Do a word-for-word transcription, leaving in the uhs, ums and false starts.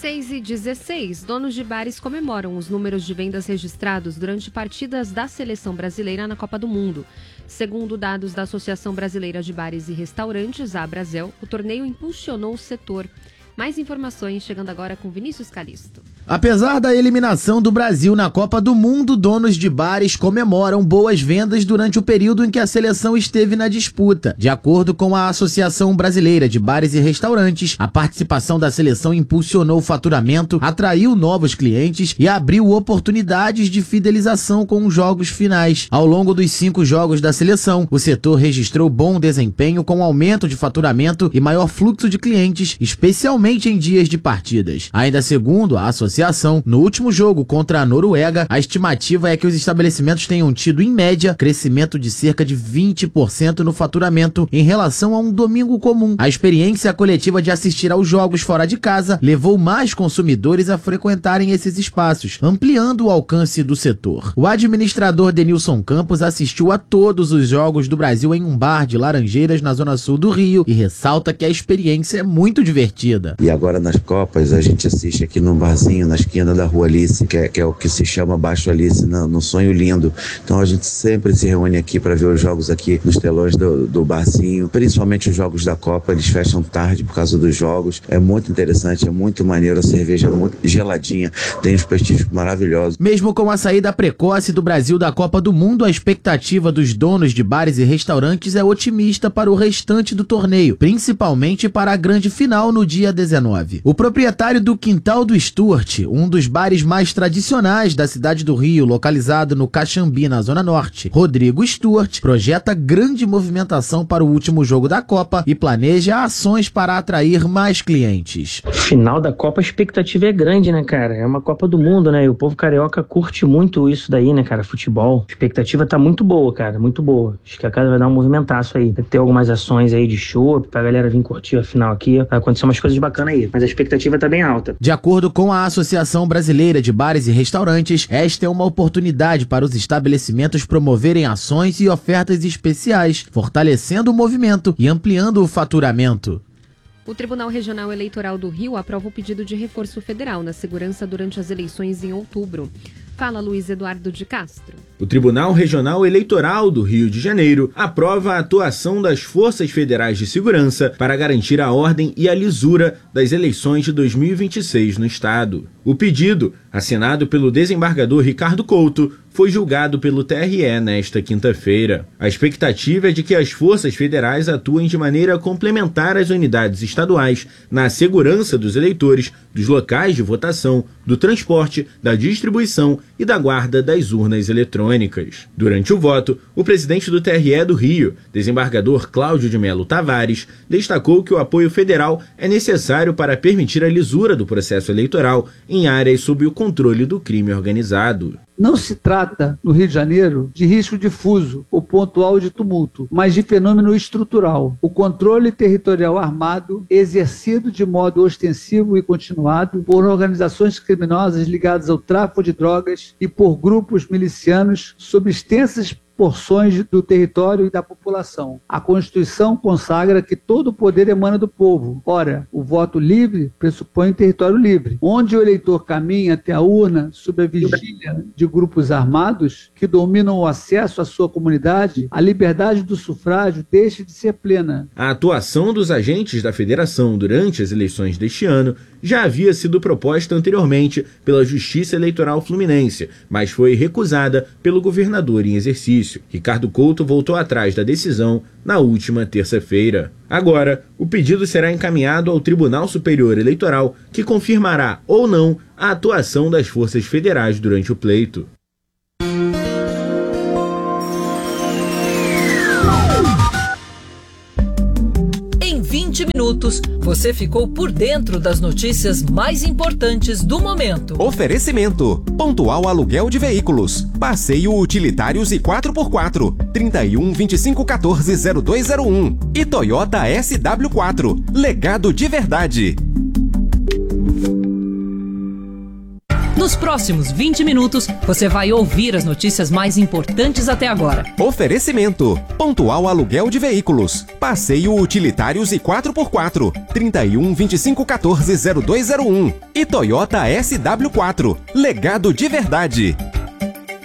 seis e dezesseis, donos de bares comemoram os números de vendas registrados durante partidas da seleção brasileira na Copa do Mundo. Segundo dados da Associação Brasileira de Bares e Restaurantes, a Abrazel, o torneio impulsionou o setor. Mais informações chegando agora com Vinícius Calisto. Apesar da eliminação do Brasil na Copa do Mundo, donos de bares comemoram boas vendas durante o período em que a seleção esteve na disputa. De acordo com a Associação Brasileira de Bares e Restaurantes, a participação da seleção impulsionou o faturamento, atraiu novos clientes e abriu oportunidades de fidelização com os jogos finais. Ao longo dos cinco jogos da seleção, o setor registrou bom desempenho com aumento de faturamento e maior fluxo de clientes, especialmente em dias de partidas. Ainda segundo a associação, no último jogo contra a Noruega, a estimativa é que os estabelecimentos tenham tido, em média, crescimento de cerca de vinte por cento no faturamento em relação a um domingo comum. A experiência coletiva de assistir aos jogos fora de casa levou mais consumidores a frequentarem esses espaços, ampliando o alcance do setor. O administrador Denilson Campos assistiu a todos os jogos do Brasil em um bar de Laranjeiras, na zona sul do Rio, e ressalta que a experiência é muito divertida. E agora nas Copas a gente assiste aqui num barzinho na esquina da Rua Alice, que é, que é o que se chama Baixo Alice, no, no Sonho Lindo. Então a gente sempre se reúne aqui para ver os jogos aqui nos telões do, do barzinho, principalmente os jogos da Copa. Eles fecham tarde por causa dos jogos. É muito interessante, é muito maneiro, a cerveja é muito geladinha, tem uns petiscos maravilhosos. Mesmo com a saída precoce do Brasil da Copa do Mundo, a expectativa dos donos de bares e restaurantes é otimista para o restante do torneio, principalmente para a grande final no dia dezenove. O proprietário do Quintal do Stuart, um dos bares mais tradicionais da cidade do Rio, localizado no Caxambi, na Zona Norte, Rodrigo Stuart, projeta grande movimentação para o último jogo da Copa e planeja ações para atrair mais clientes. Final da Copa, a expectativa é grande, né, cara? É uma Copa do Mundo, né? E o povo carioca curte muito isso daí, né, cara? Futebol. A expectativa tá muito boa, cara, muito boa. Acho que a casa vai dar um movimentaço aí. Vai ter algumas ações aí de show pra galera vir curtir a final aqui. Vai acontecer umas coisas bacanas aí, mas a expectativa tá bem alta. De acordo com a Associação Brasileira de Bares e Restaurantes, esta é uma oportunidade para os estabelecimentos promoverem ações e ofertas especiais, fortalecendo o movimento e ampliando o faturamento. O Tribunal Regional Eleitoral do Rio aprova o pedido de reforço federal na segurança durante as eleições em outubro. Fala Luiz Eduardo de Castro. O Tribunal Regional Eleitoral do Rio de Janeiro aprova a atuação das Forças Federais de Segurança para garantir a ordem e a lisura das eleições de dois mil e vinte e seis no estado. O pedido, assinado pelo desembargador Ricardo Couto, foi julgado pelo T R E nesta quinta-feira. A expectativa é de que as forças federais atuem de maneira complementar às unidades estaduais na segurança dos eleitores, dos locais de votação, do transporte, da distribuição e da guarda das urnas eletrônicas. Durante o voto, o presidente do T R E do Rio, desembargador Cláudio de Melo Tavares, destacou que o apoio federal é necessário para permitir a lisura do processo eleitoral em áreas sob o controle do crime organizado. Não se trata, no Rio de Janeiro, de risco difuso ou pontual de tumulto, mas de fenômeno estrutural. O controle territorial armado, exercido de modo ostensivo e continuado por organizações criminosas ligadas ao tráfico de drogas e por grupos milicianos sob extensas porções do território e da população. A Constituição consagra que todo o poder emana do povo. Ora, o voto livre pressupõe território livre. Onde o eleitor caminha até a urna sob a vigília de grupos armados que dominam o acesso à sua comunidade, a liberdade do sufrágio deixa de ser plena. A atuação dos agentes da federação durante as eleições deste ano já havia sido proposta anteriormente pela Justiça Eleitoral Fluminense, mas foi recusada pelo governador em exercício. Ricardo Couto voltou atrás da decisão na última terça-feira. Agora, o pedido será encaminhado ao Tribunal Superior Eleitoral, que confirmará ou não a atuação das forças federais durante o pleito. Em vinte minutos, você ficou por dentro das notícias mais importantes do momento. Oferecimento: Pontual Aluguel de Veículos, Passeio Utilitários e quatro por quatro, trinta e um, vinte e cinco, quatorze, zero dois zero um. E Toyota S W quatro, legado de verdade. Nos próximos vinte minutos, você vai ouvir as notícias mais importantes até agora. Oferecimento: Pontual Aluguel de Veículos, Passeio Utilitários e quatro por quatro, trinta e um, vinte e cinco, quatorze, zero dois zero um e Toyota S W quatro, legado de verdade.